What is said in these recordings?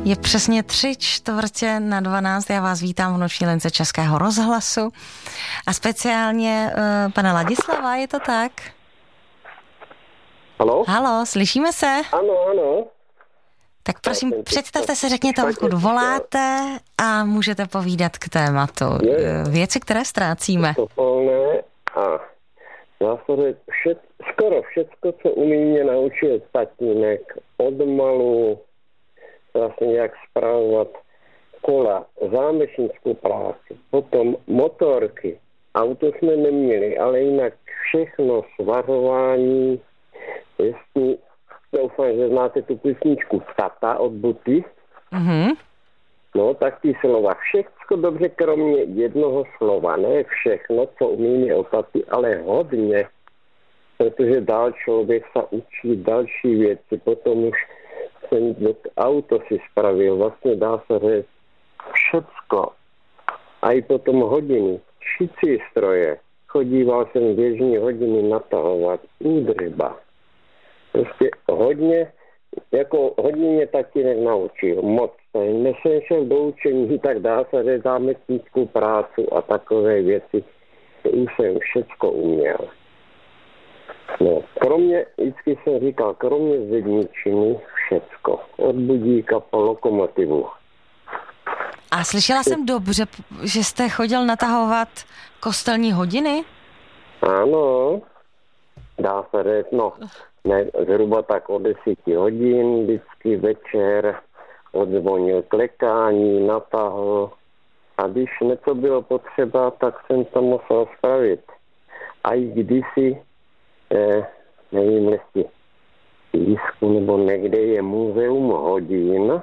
Je přesně 3:45. Já vás vítám v noční lince Českého rozhlasu a speciálně pana Ladislava, je to tak? Haló? Haló, slyšíme se? Ano. Tak prosím, představte se, řekněte, odkud voláte a můžete povídat k tématu. Věci, které ztrácíme. Topolné a zásady skoro všecko, co umí mě naučil tatínek od malu, vlastně jak správovat kola, zámečnickou práci, potom motorky. Auto jsme neměli, ale jinak všechno svařování, jestli doufám, že znáte tu písničku Tata od Buty. Mhm. No, tak ty slova. Všechno dobře, kromě jednoho slova. Ne všechno, co umí mě opaty, ale hodně. Protože dál člověk se učí další věci. Potom už jsem auto si spravil. Vlastně dá se říct všecko. A i potom hodiny. Šicí stroje. Chodíval jsem běžní hodiny natahovat. Údržba. Prostě hodně mě tatínek naučil, moc. Než jsem šel do učení, tak dá se říct zámečnickou práci a takové věci, to už jsem všecko uměl. No, vždycky jsem říkal, kromě zedničiny všecko. Od budíka po lokomotivu. A slyšela jsem dobře, že jste chodil natahovat kostelní hodiny? Ano, dá se říct, ne, zhruba tak od 10 hodin, vždycky večer odzvonil klekání, natáhl a když něco bylo potřeba, tak jsem to musel spravit. A i kdysi, nevím, jestli v Jisku nebo někde je muzeum hodin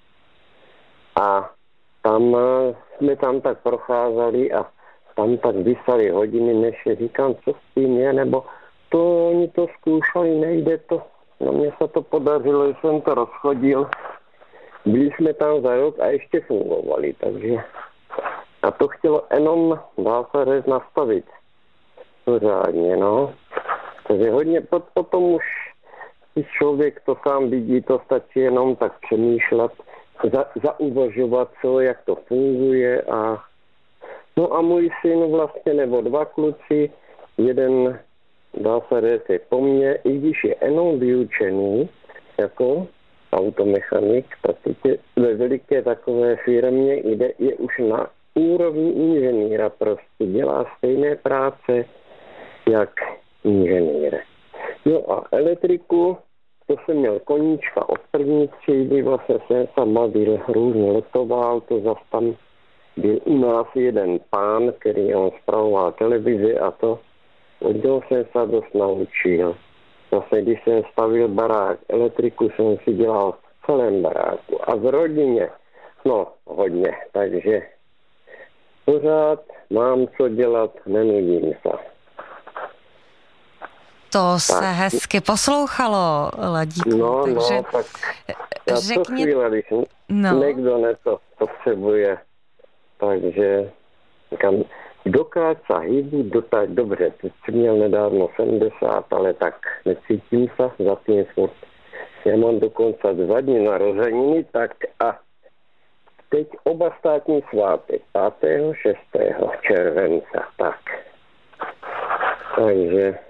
a tam jsme tam tak procházeli a tam tak vysali hodiny, než říkám, co s tím je, nebo to oni to zkoušeli, nejde to. No mně se to podařilo, že jsem to rozchodil. Byli jsme tam za rok a ještě fungovali, takže a to chtělo jenom, dá se říct, nastavit pořádně, no. Takže hodně, potom už když člověk to sám vidí, to stačí jenom tak přemýšlet, zauvažovat, co, jak to funguje a no a můj syn vlastně, nebo 2 kluci, jeden dá se říct, je po mně, i když je jenom vyučený jako automechanik, tak je ve veliké takové firmě, kde je už na úrovni inženýra, prostě dělá stejné práce jak inženýr. No a elektriku, to jsem měl koníčka od první třídy, vlastně jsem sama byl různě letoval, to zase tam byl u nás jeden pán, který on spravoval televizi a to od něho jsem se dost naučil. Zase, když jsem stavil barák, elektriku jsem si dělal v celém baráku. A v rodině, hodně. Takže pořád mám co dělat, nenudím se. To se hezky poslouchalo, Ladíku. Takže tak já to chvíle, když někdo něco potřebuje, takže říkám, dokud se hýbu, dotáť dobře. Teď jsem měl nedávno 70, ale tak necítím se za tím furt. Já mám dokonce 2 dny narozeniny, tak a teď oba státní svátek, 5. 6. července, tak. Takže